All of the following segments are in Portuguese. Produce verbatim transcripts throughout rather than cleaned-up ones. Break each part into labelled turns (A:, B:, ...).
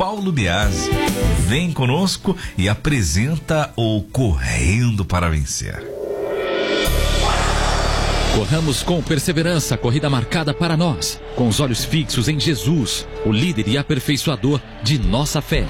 A: Paulo Biasi. Vem conosco e apresenta o Correndo para Vencer.
B: Corramos com perseverança a corrida marcada para nós, com os olhos fixos em Jesus, o líder e aperfeiçoador de nossa fé.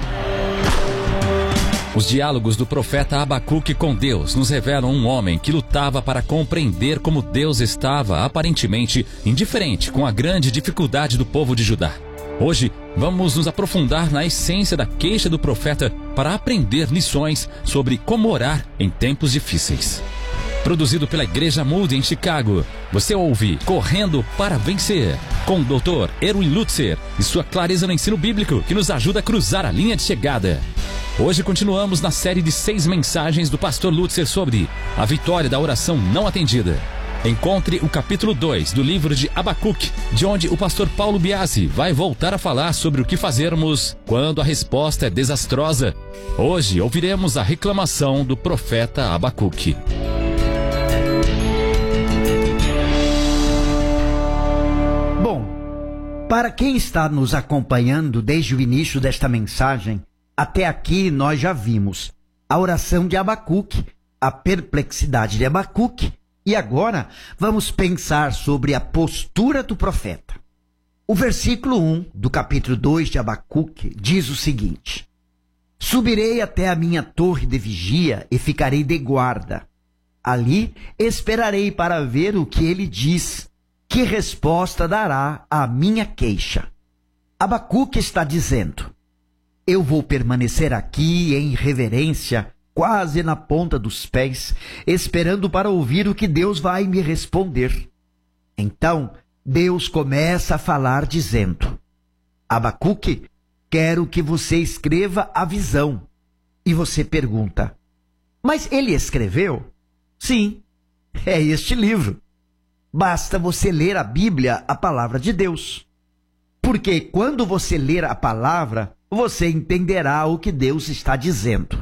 B: Os diálogos do profeta Abacuque com Deus nos revelam um homem que lutava para compreender como Deus estava aparentemente indiferente com a grande dificuldade do povo de Judá. Hoje, vamos nos aprofundar na essência da queixa do profeta para aprender lições sobre como orar em tempos difíceis. Produzido pela Igreja Moody em Chicago, você ouve Correndo para Vencer, com o doutor Erwin Lutzer e sua clareza no ensino bíblico que nos ajuda a cruzar a linha de chegada. Hoje continuamos na série de seis mensagens do pastor Lutzer sobre a vitória da oração não atendida. Encontre o capítulo dois do livro de Abacuque, de onde o pastor Paulo Biasi vai voltar a falar sobre o que fazermos quando a resposta é desastrosa. Hoje ouviremos a reclamação do profeta Abacuque.
C: Para quem está nos acompanhando desde o início desta mensagem, até aqui nós já vimos a oração de Abacuque, a perplexidade de Abacuque, e agora vamos pensar sobre a postura do profeta. O versículo um do capítulo dois de Abacuque diz o seguinte: Subirei até a minha torre de vigia e ficarei de guarda. Ali esperarei para ver o que ele diz. Que resposta dará à minha queixa? Abacuque está dizendo: eu vou permanecer aqui em reverência, quase na ponta dos pés, esperando para ouvir o que Deus vai me responder. Então, Deus começa a falar dizendo: Abacuque, quero que você escreva a visão. E você pergunta: mas ele escreveu? Sim, é este livro. Basta você ler a Bíblia, a palavra de Deus. Porque quando você ler a palavra, você entenderá o que Deus está dizendo.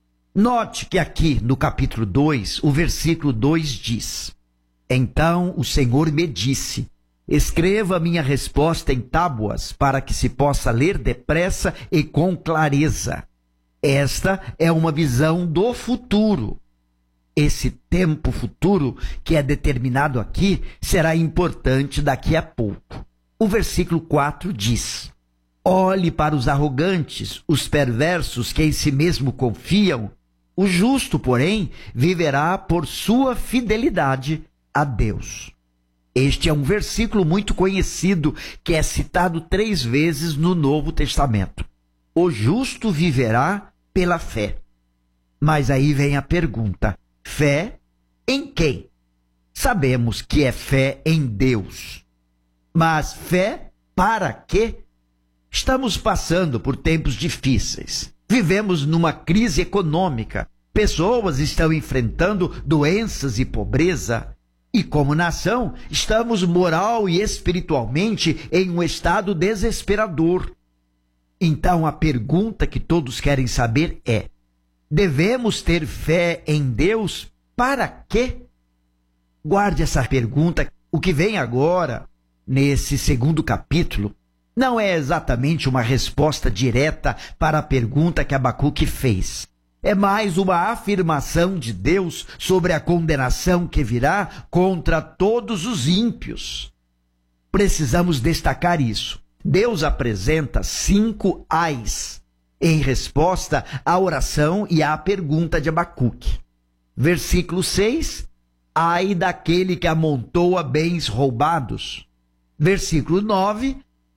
C: Note que aqui no capítulo dois, o versículo dois diz: Então o Senhor me disse, escreva minha resposta em tábuas, para que se possa ler depressa e com clareza. Esta é uma visão do futuro. Esse tempo futuro que é determinado aqui será importante daqui a pouco. O versículo quatro diz: Olhe para os arrogantes, os perversos que em si mesmo confiam. O justo, porém, viverá por sua fidelidade a Deus. Este é um versículo muito conhecido que é citado três vezes no Novo Testamento. O justo viverá pela fé. Mas aí vem a pergunta: fé em quem? Sabemos que é fé em Deus. Mas fé para quê? Estamos passando por tempos difíceis. Vivemos numa crise econômica. Pessoas estão enfrentando doenças e pobreza. E como nação, estamos moral e espiritualmente em um estado desesperador. Então a pergunta que todos querem saber é: devemos ter fé em Deus para quê? Guarde essa pergunta. O que vem agora, nesse segundo capítulo, não é exatamente uma resposta direta para a pergunta que Abacuque fez. É mais uma afirmação de Deus sobre a condenação que virá contra todos os ímpios. Precisamos destacar isso. Deus apresenta cinco ais em resposta à oração e à pergunta de Abacuque. Versículo seis, ai daquele que amontoa bens roubados. Versículo nove,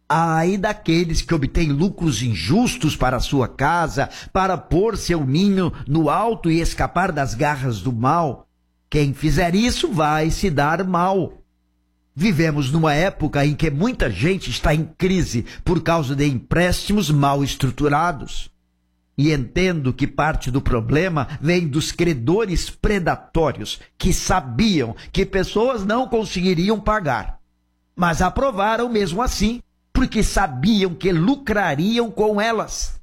C: ai daqueles que obtêm lucros injustos para a sua casa, para pôr seu ninho no alto e escapar das garras do mal. Quem fizer isso vai se dar mal. Vivemos numa época em que muita gente está em crise por causa de empréstimos mal estruturados. E entendo que parte do problema vem dos credores predatórios que sabiam que pessoas não conseguiriam pagar, mas aprovaram mesmo assim, porque sabiam que lucrariam com elas.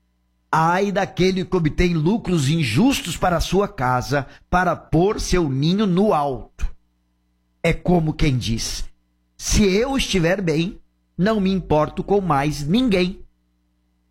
C: Ai daquele que obtém lucros injustos para a sua casa, para pôr seu ninho no alto. É como quem diz: se eu estiver bem, não me importo com mais ninguém.